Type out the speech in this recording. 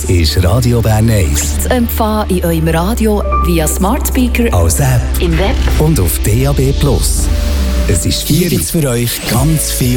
ist Radio Bern 1. Zu empfangen in eurem Radio via Smart Speaker, als App im Web und auf DAB+. Es ist 4 für euch ganz viel